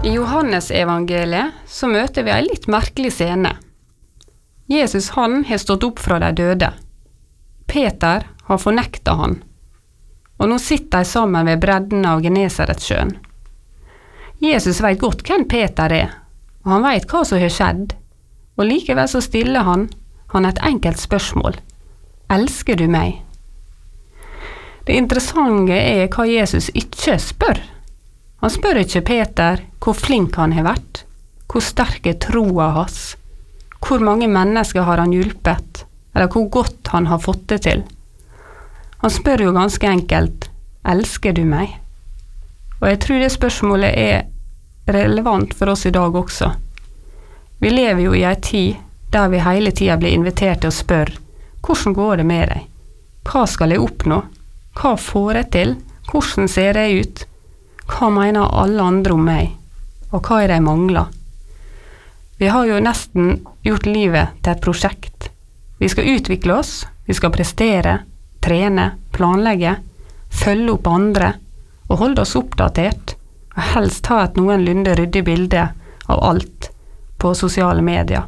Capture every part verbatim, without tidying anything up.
I Johannes evangeliet så møter vi en litt merkelig scene. Jesus han har stått opp fra de døde. Peter har fornektet han. Og nå sitter de sammen ved bredden av Genesaretsjøen. Jesus vet godt hvem Peter er, og han vet hva som har skjedd. Og likevel så stiller han, han et enkelt spørsmål. Elsker du meg? Det interessante er hva Jesus ikke spør. Han spør ikke Peter hvor flink han har vært, hvor sterk er troa hans, hvor mange mennesker har han hjulpet, eller hvor godt han har fått det til. Han spør jo ganske enkelt, elsker du meg? Og jeg tror det spørsmålet er relevant for oss i dag også. Vi lever jo i en tid der vi hele tiden blir invitert til å spørre, hvordan går det med deg? Hva skal jeg oppnå? Hva får jeg til? Hvordan ser jeg ut? Hva mener alle andre om meg? Og hva er det jeg mangler? Vi har jo nesten gjort livet til et prosjekt. Vi skal utvikle oss, vi skal prestere, trene, planlegge, følge opp andre, og holde oss oppdatert, og helst ha et noenlunde ryddig bilde av alt på sosiale medier.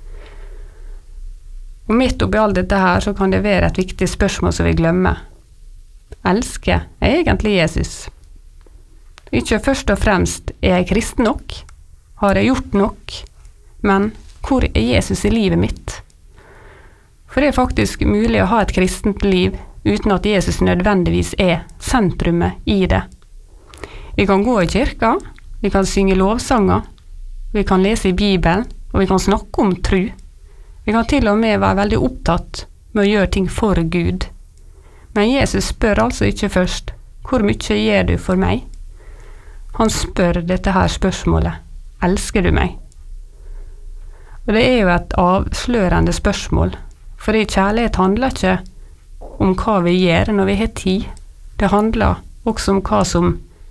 Og midt oppi alt dette her, så kan det være et viktig spørsmål som vi glemmer. Elsker jeg egentlig Jesus? Ikke først og fremst er jeg kristen nok, har jeg gjort nok, men hvor er Jesus i livet mitt? For det er faktisk mulig å ha et kristent liv uten at Jesus nødvendigvis er sentrumet i det. Vi kan gå i kirka, vi kan synge lovsanger, vi kan lese i Bibelen, og vi kan snakke om tro. Vi kan til og med være veldig opptatt med å gjøre ting for Gud. Men Jesus spør altså ikke først, hvor mye gjør du for meg? Han spør dette her spørsmålet, elsker du meg? Og det er jo et avslørende spørsmål, fordi kjærlighet handler ikke om hva vi gjør når vi har tid. Det handler også om hva som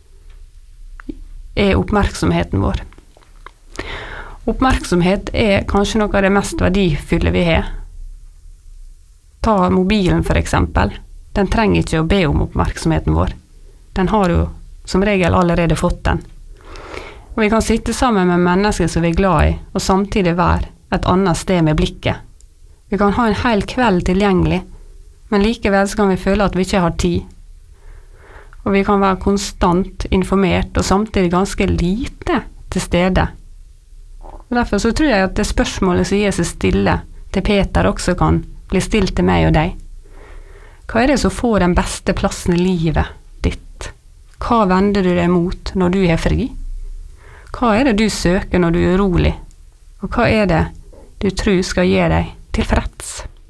er oppmerksomheten vår. Oppmerksomhet er kanskje noe av det mest verdifulle vi har. Ta mobilen for eksempel. Den trenger ikke å be om oppmerksomheten vår. Den har jo som regel allerede fått den. Og vi kan sitte sammen med mennesker som vi er glad i, og samtidig være et annet sted med blikket. Vi kan ha en hel kveld tilgjengelig, men likevel så kan vi føle at vi ikke har tid. Og vi kan være konstant informert, og samtidig ganske lite til stede. Og derfor så tror jeg at det spørsmålet som Jesus stiller til Peter også kan bli stilt til meg og deg. Hva er det som får den beste plassen i livet ditt? Hva vender du deg mot når du er fri? Hva er det du søker når du er urolig? Og hva er det du tror skal gjøre deg tilfreds?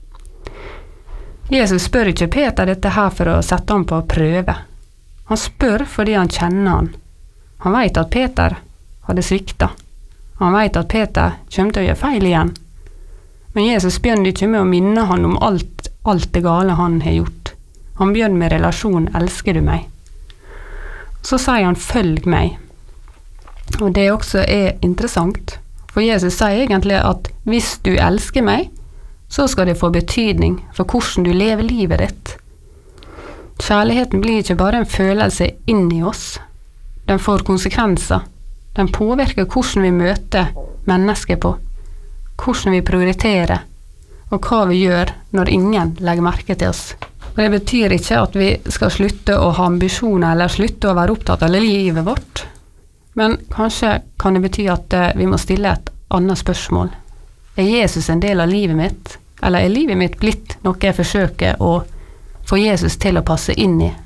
Jesus spør ikke Peter dette her for å sette han på prøve. Han spør fordi han kjenner han. Han vet at Peter hadde sviktet. Han vet at Peter kommer til å gjøre feil igjen. Men Jesus begynner ikke med å minne han om alt, alt det gale han har gjort. Han begynner med relasjonen, elsker du meg? Så sier han, følg meg. Og det også er interessant, for Jesus sier egentlig at hvis du elsker meg, så skal det få betydning for hvordan du lever livet ditt. Kjærligheten blir ikke bare en følelse inni oss. Den får konsekvenser. Den påvirker hvordan vi møter mennesker på, hvordan vi prioriterer, og hva vi gjør når ingen legger merke til oss. Og det betyr ikke at vi skal slutte å ha ambisjoner, eller slutte å være opptatt av livet vårt. Men kanskje kan det bety at vi må stille et annet spørsmål. Er Jesus en del av livet mitt? Eller er livet mitt blitt noe jeg forsøker å få Jesus til å passe inn i?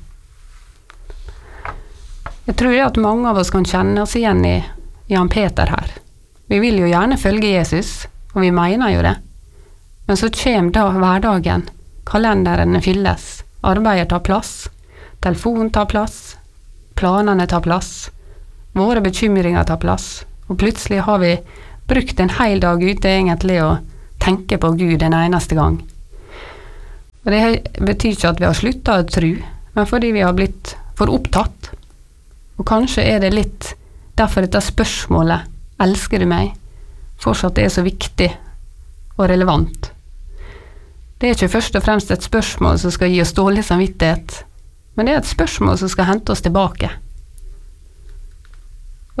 Jeg tror at mange av oss kan kjenne oss igjen i, i han Peter her. Vi vil jo gjerne følge Jesus, og vi mener jo det. Men så kommer da hverdagen. Kalenderen fylles, arbeidet tar plass, telefonen tar plass, planene tar plass, våre bekymringer tar plass, og plutselig har vi brukt en hel dag ute egentlig å tenke på Gud en eneste gang. Og det betyr ikke at vi har sluttet å tro, men fordi vi har blitt for opptatt. Og kanskje er det litt derfor dette spørsmålet, elsker du meg, fortsatt er så viktig og relevant. Det er ikke først og fremst et spørsmål som skal gi oss dårlig samvittighet, men det er et spørsmål som skal hente oss tilbake.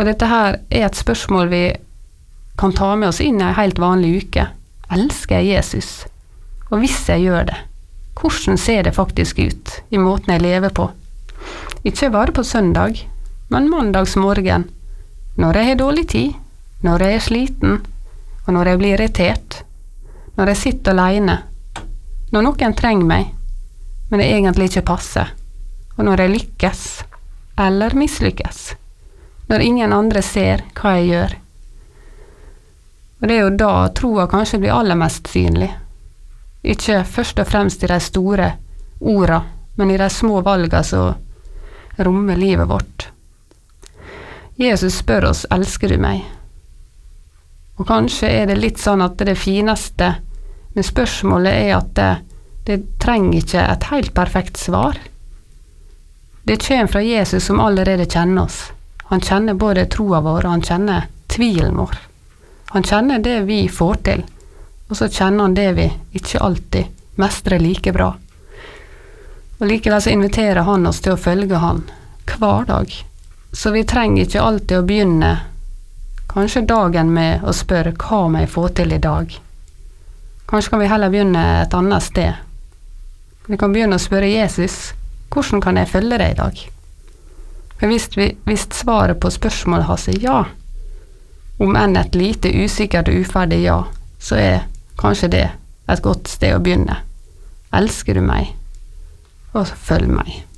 Og dette her er et spørsmål vi kan ta med oss inn i en helt vanlig uke. Elsker jeg Jesus? Og hvis jeg gjør det, hvordan ser det faktisk ut i måten jeg lever på? Ikke bare på søndag, men mandagsmorgen, når jeg har dårlig tid, når jeg er sliten, og når jeg blir irritert, når jeg sitter alene, når noen trenger meg, men det egentlig ikke passer, og når jeg lykkes, eller mislykkes, når ingen andre ser hva jeg gjør. Og det er jo da troa kanskje blir aller mest synlig. Ikke først og fremst i de store orda, men i de små valgene som rommer livet vårt. Jesus spør oss, elsker du meg? Og kanskje er det litt sånn at det fineste med spørsmålet er at det, det trenger ikke et helt perfekt svar. Det kommer fra Jesus som allerede kjenner oss. Han kjenner både troa vår, og han kjenner tvilen vår. Han kjenner det vi får til, og så kjenner han det vi ikke alltid mestrer like bra. Og likevel så inviterer han oss til å følge han hver dag. Så vi trenger ikke alltid å begynne kanskje dagen med å spørre hva må jeg få til i dag. Kanskje kan vi heller begynne et annet sted. Vi kan begynne å spørre Jesus, hvordan kan jeg følge deg i dag? For hvis, vi, hvis svaret på spørsmålet hans er ja, om enn et lite usikkert og uferdig ja, så er kanskje det et godt sted å begynne. Elsker du meg? Og følg meg.